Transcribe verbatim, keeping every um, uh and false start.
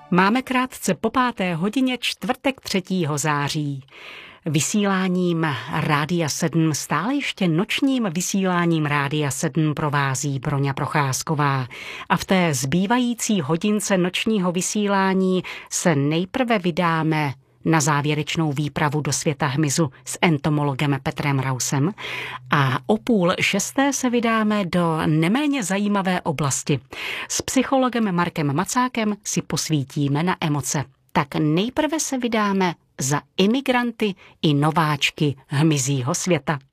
Máme krátce po páté hodině čtvrtek třetího září. Vysíláním Rádia sedm, stále ještě nočním vysíláním Rádia sedm provází Broňa Procházková. A v té zbývající hodince nočního vysílání se nejprve vydáme na závěrečnou výpravu do světa hmyzu s entomologem Petrem Rausem a o půl šesté se vydáme do neméně zajímavé oblasti. S psychologem Markem Macákem si posvítíme na emoce. Tak nejprve se vydáme za imigranty i nováčky hmyzího světa.